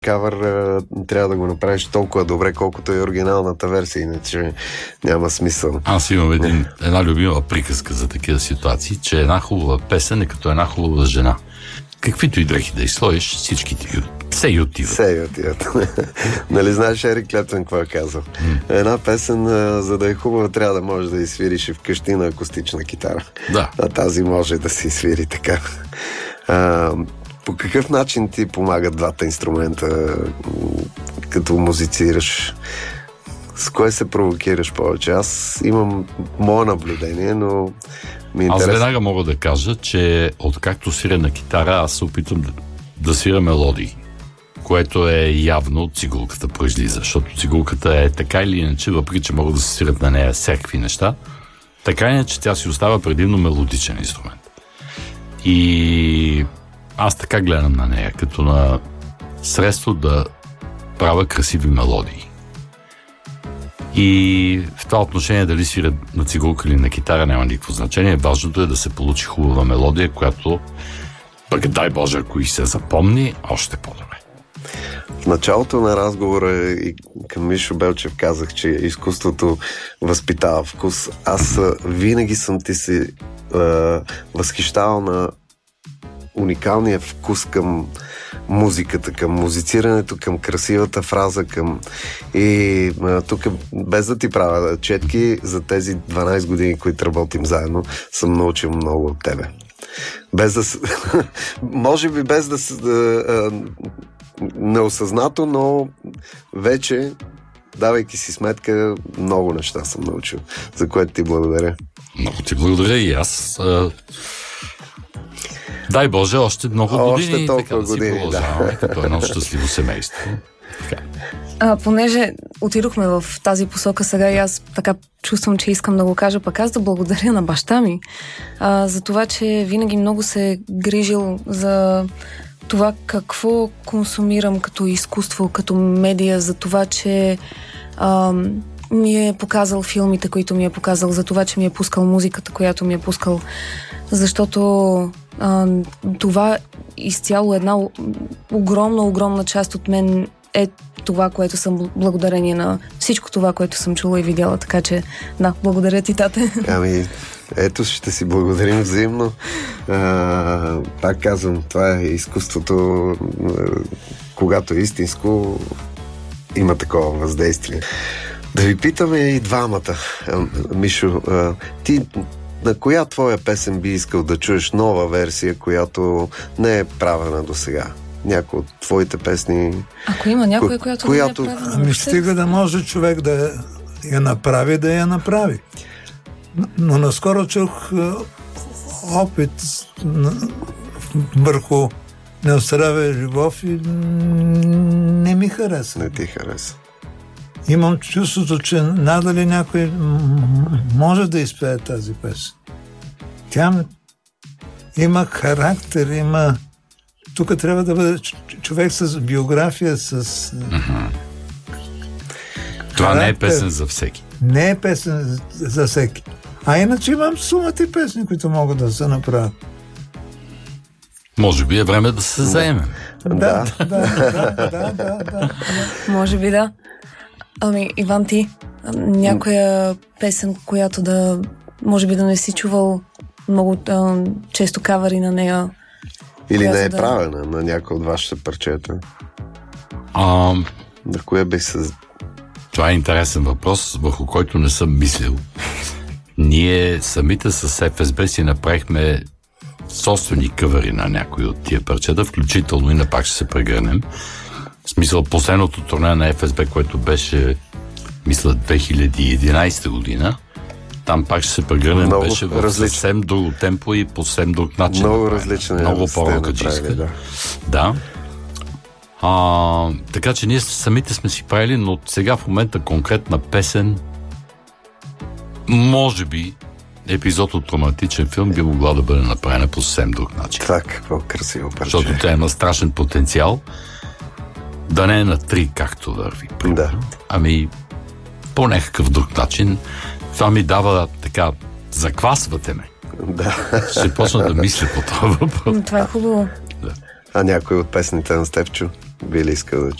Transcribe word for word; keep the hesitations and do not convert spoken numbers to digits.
кавър а, трябва да го направиш толкова добре, колкото е оригиналната версия, иначе няма смисъл. Аз имам един, една любима приказка за такива ситуации, че една хубава песен е като една хубава жена. Каквито и дрехи да изслоиш, всички ти все и отиват. Все и отиват. Нали знаеш Ерик Клептън какво е казал? Mm. Една песен, а, за да е хубава, трябва да можеш да изсвириш и вкъщи на акустична китара. Да. А тази може да се изсвири така. А, по какъв начин ти помагат двата инструмента, като музицираш? С кое се провокираш повече? Аз имам мое наблюдение, но ми е Аз интересно. веднага мога да кажа, че откакто свиря на китара, аз се опитвам да, да свиря мелодии, което е явно от цигулката произлиза, защото цигулката е така или иначе, въпреки че могат да се свирят на нея всякакви неща, така иначе тя си остава предимно мелодичен инструмент. И аз така гледам на нея, като на средство да правя красиви мелодии. И в това отношение дали свиря на цигулка или на китара няма никакво значение. Важното е да се получи хубава мелодия, която пък дай Боже, ако и се запомни, още по-добре. В началото на разговора и към Мишо Белчев казах, че изкуството възпитава вкус. Аз винаги съм ти се е, възхищавал на уникалния вкус към музиката, към музицирането, към красивата фраза, към... И а, тук, без да ти правя четки, за тези дванайсет години, които работим заедно, съм научил много от тебе. Без да... Може би без да... А, неосъзнато, но вече, давайки си сметка, много неща съм научил, за което ти благодаря. Много ти благодаря и аз. А... Дай Боже, още много още години, толкова така да си години, продължаваме, да. като едно щастливо семейство. Така. А, понеже отидохме в тази посока сега и аз така чувствам, че искам да го кажа, пък аз да благодаря на баща ми а, за това, че винаги много се е грижил за това какво консумирам като изкуство, като медия, за това, че а, ми е показал филмите, които ми е показал, за това, че ми е пускал музиката, която ми е пускал, защото а, това изцяло една огромна, огромна част от мен е това, което съм благодарение на всичко това, което съм чула и видяла. Така че, да, благодаря ти, тате. Ами, ето, ще си благодарим взаимно. А, пак казвам, това е изкуството, когато е истинско, има такова въздействие. Да ви питаме и двамата. Мишо, ти на коя твоя песен би искал да чуеш нова версия, която не е правена до сега? Някои от твоите песни... Ако има някоя, ко... която, която... не е правена... Ами стига да може човек да я направи, да я направи. Но наскоро чух опит върху неоздравия любов и не ми хареса. Не ти хареса. Имам чувството, че надали някой може да изпее тази песен. Тя има характер, има... Тук трябва да бъде човек с биография, с... Mm-hmm. Това не е песен за всеки. Не е песен за всеки. А иначе имам сумати песни, които могат да се направят. Може би е време да се заемем. Да, да, да, да, да, да, да. Може би да. Ами, Иван, ти, някоя песен, която да, може би да не си чувал много а, често кавари на нея. Или не е да... правена на някои от вашите парчета? А... На кое би се... Това е интересен въпрос, върху който не съм мислил. Ние самите с Еф Ес Би си направихме собствени къвъри на някои от тия парчета, включително и на пак ще се прегърнем. В смисъл, последното турне на Еф Ес Би, което беше, мисля, две хиляди и единайсета година, там пак ще се прегърнем, много беше в различно. Съвсем друго темпо и по съвсем друг начин. Много различно. Много по-рокаджийска. Да. да. А, така че ние самите сме си правили, но сега в момента конкретна песен, може би епизод от романтичен филм би могла да бъде направена по съвсем друг начин. Так, какво красиво парче. Защото тя има страшен потенциал да не е на три, както върви. Да. Ами по някакъв друг начин. Това ми дава така, заквасвате ме. Да. Ще почна да мисля по това въпрос. Това е хубаво. Да. А някой от песните на Стефчо? би ли искал да